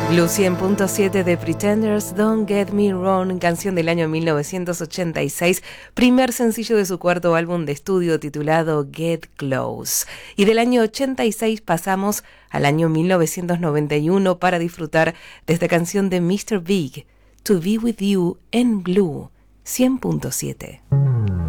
Blue 100.7 de Pretenders, Don't Get Me Wrong, canción del año 1986, primer sencillo de su cuarto álbum de estudio titulado Get Close. Y del año 86 pasamos al año 1991 para disfrutar de esta canción de Mr. Big, To Be With You en Blue 100.7.